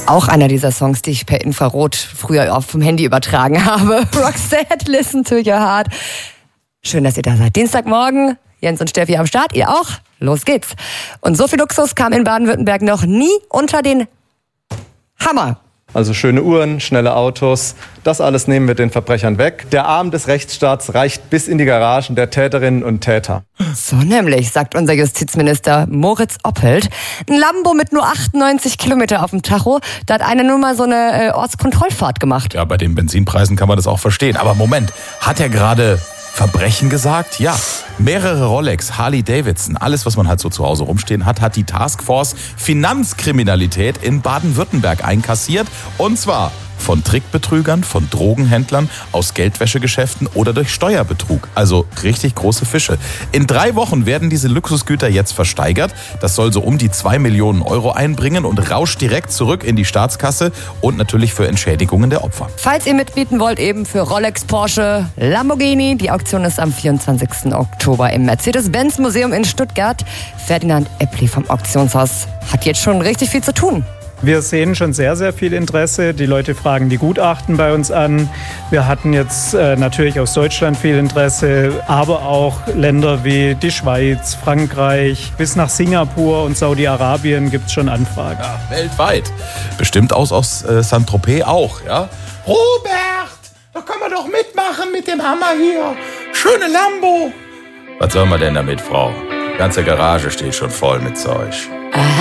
Auch einer dieser Songs, die ich per Infrarot früher auf dem Handy übertragen habe. Roxette, Listen to Your Heart. Schön, dass ihr da seid. Dienstagmorgen, Jens und Steffi am Start. Ihr auch? Los geht's. Und so viel Luxus kam in Baden-Württemberg noch nie unter den Hammer. Also schöne Uhren, schnelle Autos, das alles nehmen wir den Verbrechern weg. Der Arm des Rechtsstaats reicht bis in die Garagen der Täterinnen und Täter. So nämlich, sagt unser Justizminister Moritz Oppelt. Ein Lambo mit nur 98 Kilometer auf dem Tacho, da hat einer nur mal so eine Ortskontrollfahrt gemacht. Ja, bei den Benzinpreisen kann man das auch verstehen. Aber Moment, hat er gerade Verbrechen gesagt? Ja. Mehrere Rolex, Harley Davidson, alles, was man halt so zu Hause rumstehen hat, hat die Taskforce Finanzkriminalität in Baden-Württemberg einkassiert. Und zwar von Trickbetrügern, von Drogenhändlern, aus Geldwäschegeschäften oder durch Steuerbetrug. Also richtig große Fische. In 3 Wochen werden diese Luxusgüter jetzt versteigert. Das soll so um die 2 Millionen Euro einbringen und rauscht direkt zurück in die Staatskasse und natürlich für Entschädigungen der Opfer. Falls ihr mitbieten wollt, eben für Rolex, Porsche, Lamborghini. Die Auktion ist am 24. Oktober im Mercedes-Benz-Museum in Stuttgart. Ferdinand Eppli vom Auktionshaus hat jetzt schon richtig viel zu tun. Wir sehen schon sehr, sehr viel Interesse. Die Leute fragen die Gutachten bei uns an. Wir hatten jetzt natürlich aus Deutschland viel Interesse, aber auch Länder wie die Schweiz, Frankreich, bis nach Singapur und Saudi-Arabien gibt es schon Anfragen. Ja, weltweit. Bestimmt aus Saint-Tropez auch, ja? Robert, da können wir doch mitmachen mit dem Hammer hier. Schöne Lambo. Was soll man denn damit, Frau? Die ganze Garage steht schon voll mit Zeug. Aha.